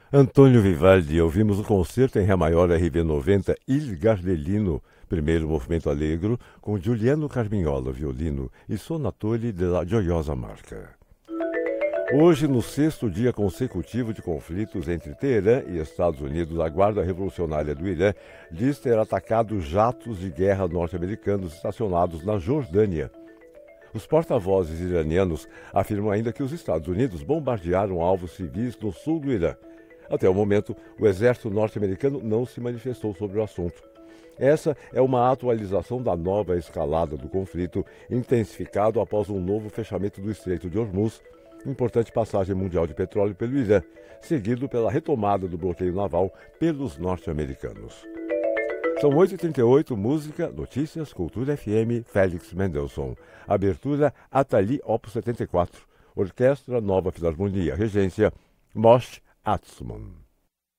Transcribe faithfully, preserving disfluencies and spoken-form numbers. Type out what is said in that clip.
Antônio Vivaldi, ouvimos o concerto em Ré maior R V noventa Il Gardelino, primeiro movimento allegro, com Giuliano Carmignola, violino, e Sonatore della Gioiosa Marca. Hoje, no sexto dia consecutivo de conflitos entre Teherã e Estados Unidos, a Guarda Revolucionária do Irã diz ter atacado jatos de guerra norte-americanos estacionados na Jordânia. Os porta-vozes iranianos afirmam ainda que os Estados Unidos bombardearam alvos civis no sul do Irã. Até o momento, o exército norte-americano não se manifestou sobre o assunto. Essa é uma atualização da nova escalada do conflito, intensificado após um novo fechamento do Estreito de Hormuz, importante passagem mundial de petróleo pelo Irã, seguido pela retomada do bloqueio naval pelos norte-americanos. São oito e trinta e oito, música, notícias, cultura F M, Félix Mendelssohn. Abertura, Atali, Opus setenta e quatro. Orquestra, Nova Filarmonia. Regência, Moshe Atzmon.